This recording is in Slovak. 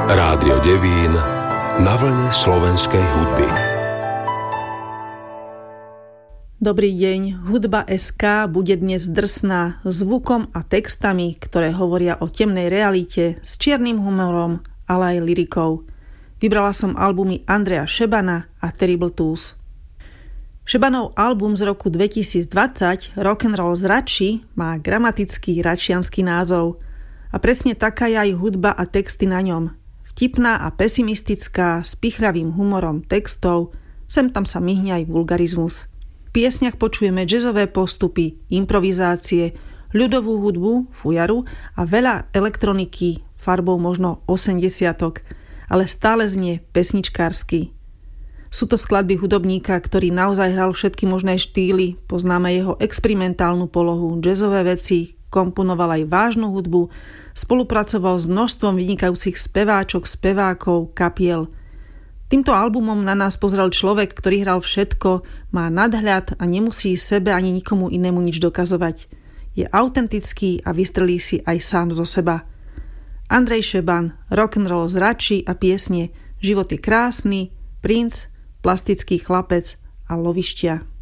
Rádio Devín na vlne slovenskej hudby. Dobrý deň, Hudba.sk bude dnes drsná zvukom a textami, ktoré hovoria o temnej realite s čiernym humorom, ale aj lyrikou. Vybrala som albumy Andreja Šebana a Terrible Twos. Šebanov album z roku 2020 Rock'n'Roll z Rači má gramatický račiansky názov a presne taká je aj hudba a texty na ňom. Vtipná a pesimistická, s pichľavým humorom textov, sem tam sa myhne aj vulgarizmus. V piesniach počujeme jazzové postupy, improvizácie, ľudovú hudbu, fujaru a veľa elektroniky farbou možno 80-tok, ale stále znie pesničkársky. Sú to skladby hudobníka, ktorý naozaj hral všetky možné štýly, poznáme jeho experimentálnu polohu, jazzové veci, komponoval aj vážnu hudbu, spolupracoval s množstvom vynikajúcich speváčok, spevákov, kapiel. Týmto albumom na nás pozrel človek, ktorý hral všetko, má nadhľad a nemusí sebe ani nikomu inému nič dokazovať. Je autentický a vystrelí si aj sám zo seba. Andrej Šeban, Rock'n'Roll z Rači a piesne Život je krásny, Princ, Plastický chlapec a Lovištia.